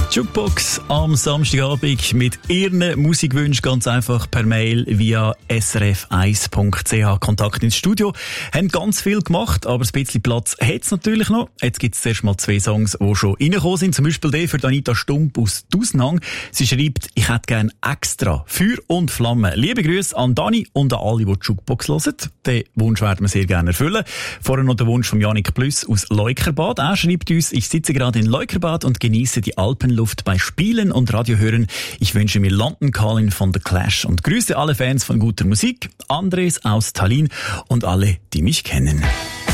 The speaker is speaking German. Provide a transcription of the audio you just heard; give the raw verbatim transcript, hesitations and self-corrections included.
Jukebox am Samstagabend mit Ihren Musikwünschen ganz einfach per Mail via s r f eins punkt c h. Kontakt ins Studio. Haben ganz viel gemacht, aber ein bisschen Platz hat es natürlich noch. Jetzt gibt es zuerst mal zwei Songs, die schon reingekommen sind. Zum Beispiel der für Anita Stump aus Dusnang. Sie schreibt, ich hätte gerne extra Feuer und Flamme. Liebe Grüße an Dani und an alle, die die Jukebox hören. Den Wunsch werden wir sehr gerne erfüllen. Vorher noch der Wunsch von Janik Plüss aus Leukerbad. Er schreibt uns, ich sitze gerade in Leukerbad und genieße die Alpenluft bei Spielen und Radiohören. Ich wünsche mir London Calling von The Clash und grüße alle Fans von guter Musik, Andres aus Tallinn und alle, die mich kennen.